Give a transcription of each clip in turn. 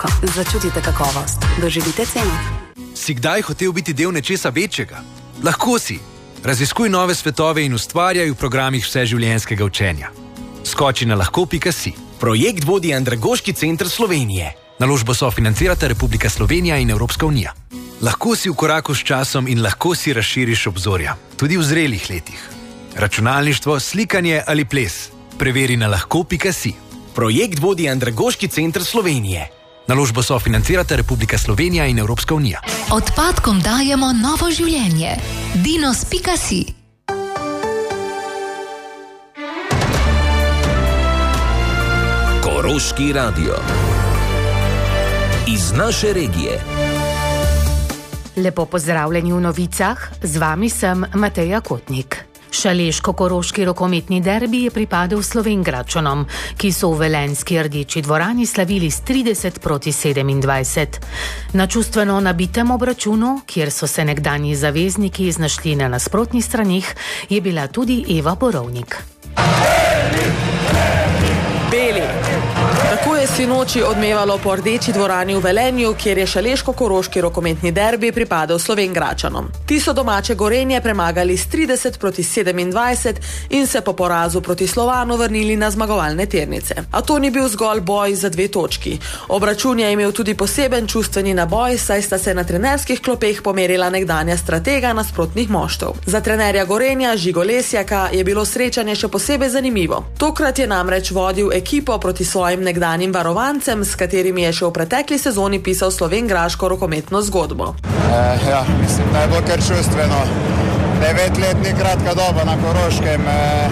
Šaleško. Začutite kakovost. Doživite ceno. Si kdaj hotel biti del nečesa večjega? Lahko si. Raziskuj nove svetove in ustvarjaj v programih vseživljenjskega učenja. Skoči na lahko.si. Projekt vodi Andragoški center Slovenije. Naložbo sofinancirata Republika Slovenija in Evropska unija. Lahko si v koraku s časom in lahko si razširiš obzorja, tudi v zrelih letih. Računalništvo, slikanje ali ples. Preveri na lahko.si. Projekt vodi Andragoški center Slovenije. Naložbo sofinancirata Republika Slovenija in Evropska unija. Odpadkom dajemo novo življenje. Dinos.si. Koroški radio. Iz naše regije. Lepo pozdravljeni v novicah, z vami sem Mateja Kotnik. Šaleško-koroški rokometni derbi je pripadel Slovenjgračanom, ki so v velenjski Rdeči dvorani slavili s 30-27. Na čustveno nabitem obračunu, kjer so se nekdanji zavezniki znašli na nasprotnih stranih, je bila tudi Eva Borovnik. Beli. Tako je sinoči odmevalo po Rdeči dvorani v Velenju, kjer je šaleško-koroški rokometni derbi pripadal Slovenjgračanom. Ti so domače Gorenje premagali s 30-27 in se po porazu proti Slovanu vrnili na zmagovalne tirnice. A to ni bil zgolj boj za 2 točki. Obračun je imel tudi poseben čustveni naboj, saj sta se na trenerskih klopeh pomerila nekdanja stratega nasprotnih moštev. Za trenerja Gorenja Žigo Lesjaka je bilo srečanje še posebej zanimivo. Tokrat je namreč vodil ekipo proti svojim nekdanjim varovancem, s katerimi je še v pretekli sezoni pisal slovenjgraško rokometno zgodbo. Mislim, da je bilo kar čustveno. 9 let ni kratka doba na Koroškem.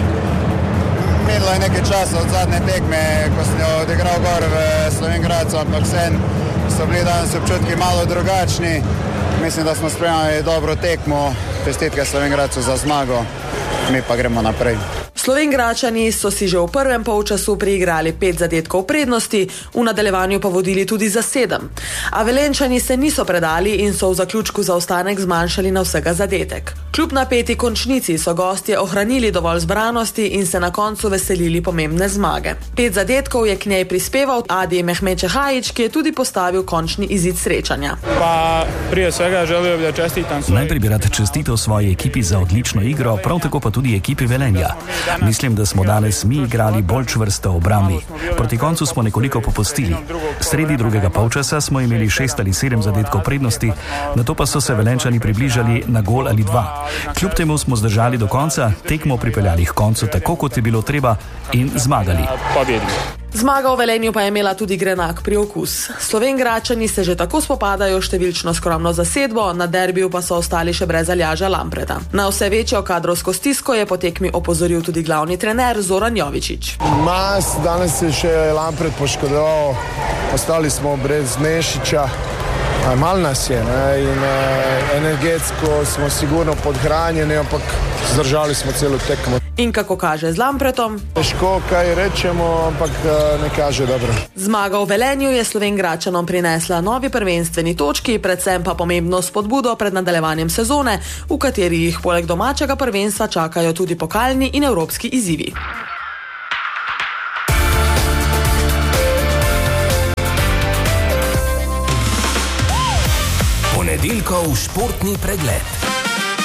Minilo je nekaj časa od zadnje tekme, ko sem jo odigral gor v Slovenjgradcu, ampak so bili danes občutki malo drugačni. Mislim, da smo spremljali dobro tekmo. Čestitke Slovenjgradcu za zmago. Mi pa gremo naprej. Slovenjgračani so si že v prvem polčasu priigrali 5 zadetkov prednosti, v nadaljevanju pa vodili tudi za 7. A Velenjčani se niso predali in so v zaključku zaostanek zmanjšali na vsega zadetek. Kljub napeti končnici so gostje ohranili dovolj zbranosti in se na koncu veselili pomembne zmage. 5 zadetkov je k njej prispeval Adi Mehmečehajić, ki je tudi postavil končni izid srečanja. Pa prije svega želio bi da čestitam Najprej bi rad čestitev svoji ekipi za odlično igro, prav tako pa tudi ekipi Velenja. Mislim, da smo danes mi igrali bolj čvrsto v obrambi. Proti koncu smo nekoliko popustili. Sredi drugega polčasa smo imeli 6 ali 7 zadetkov prednosti, nato pa so se Velenjčani približali na gol ali 2. Kljub temu smo zdržali do konca, tekmo pripeljali k koncu tako, kot je bilo treba in zmagali. Zmaga v Velenju pa je imela tudi grenak priokus. Slovenjgračani se že tako spopadajo številčno skromno zasedbo, na derbiju pa so ostali še brez Aljaža Lampreta. Na vse večjo kadrovsko stisko je po tekmi opozoril tudi glavni trener Zoran Jovičić. Danes je še Lampret poškodoval, ostali smo brez Nešića. Mal nas je in energetsko smo sigurno podhranjeni, ampak zdržali smo celo tekmo. In kako kaže z Lampretom? Težko kaj rečemo, ampak ne kaže dobro. Zmaga v Velenju je Slovenjgračanom prinesla novi prvenstveni točki, predvsem pa pomembno spodbudo pred nadaljevanjem sezone, v kateri jih poleg domačega prvenstva čakajo tudi pokalni in evropski izzivi. Ponedeljkov športni pregled.